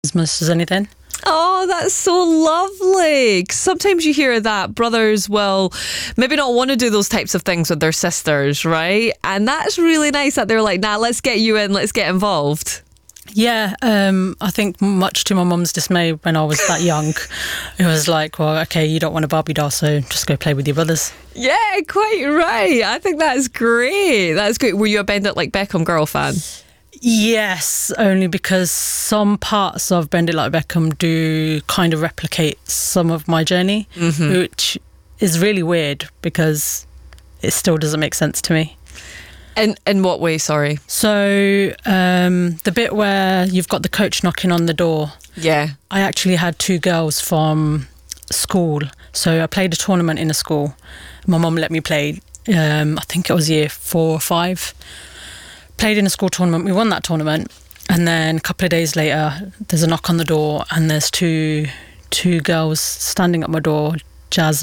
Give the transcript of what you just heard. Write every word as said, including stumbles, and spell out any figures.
as much as anything. Oh, that's so lovely. 'Cause sometimes you hear that brothers will maybe not want to do those types of things with their sisters, right? And that's really nice that they're like, nah, let's get you in, let's get involved. Yeah, um, I think much to my mum's dismay when I was that young, it was like, well, okay, you don't want a Barbie doll, so just go play with your brothers. Yeah, quite right. I think that's great. That's great. Were you a Bend It Like Beckham girl fan? Yes, only because some parts of Bend It Like Beckham do kind of replicate some of my journey, mm-hmm. which is really weird because it still doesn't make sense to me. In in what way, sorry? So um, the bit where you've got the coach knocking on the door. Yeah. I actually had two girls from school. So I played a tournament in a school. My mum let me play, um, I think it was year four or five. Played in a school tournament. We won that tournament. And then a couple of days later, there's a knock on the door and there's two two girls standing at my door, Jazz